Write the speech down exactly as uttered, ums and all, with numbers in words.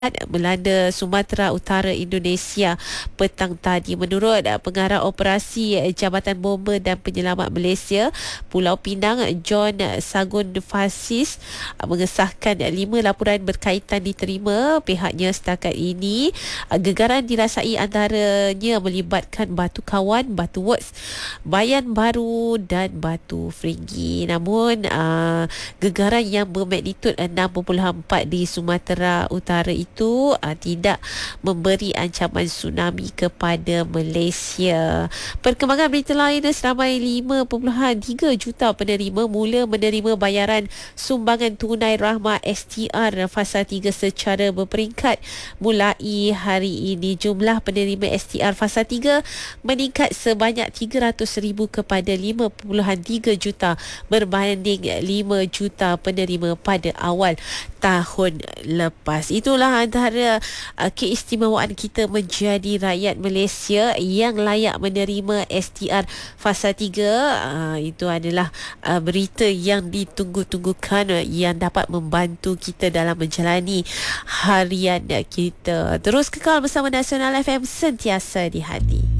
melanda Sumatera Utara Indonesia petang tadi. Menurut Pengarah Operasi Jabatan Bomba dan Penyelamat Malaysia Pulau Pinang, John Sagun Fasis, mengesahkan lima laporan berkaitan diterima pihaknya setakat ini. Gegaran dirasai antaranya melibatkan batu kawan, batu works, bayan baru dan batu Fringgi. Namun uh, gegaran yang bermagnitud enam perpuluhan empat di Sumatera Utara itu itu uh, tidak memberi ancaman tsunami kepada Malaysia. Perkembangan berita lain, seramai lima perpuluhan tiga juta penerima mula menerima bayaran sumbangan tunai rahmah S T R fasa tiga secara berperingkat mulai hari ini. Jumlah penerima S T R fasa tiga meningkat sebanyak tiga ratus ribu kepada lima perpuluhan tiga juta berbanding lima juta penerima pada awal tahun lepas. Itulah antara uh, keistimewaan kita menjadi rakyat Malaysia yang layak menerima S T R fasa tiga. Uh, itu adalah uh, berita yang ditunggu-tunggukan uh, yang dapat membantu kita dalam menjalani harian kita. Terus kekal bersama Nasional F M, sentiasa di hati.